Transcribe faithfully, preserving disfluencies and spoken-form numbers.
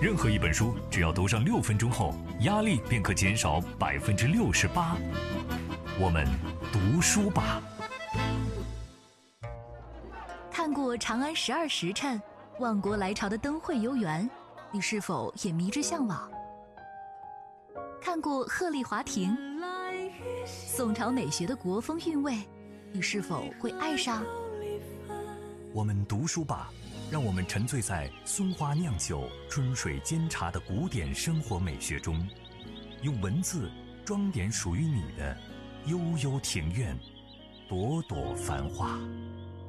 任何一本书，只要读上六分钟后，压力便可减少百分之六十八。我们读书吧。 看过《长安十二时辰》《万国来朝的灯会游园》，你是否也迷之向往？看过《鹤唳华亭》宋朝美学的国风韵味，你是否会爱上？ 我们读书吧。让我们沉醉在松花酿酒、春水煎茶的古典生活美学中，用文字装点属于你的悠悠庭院，朵朵繁花。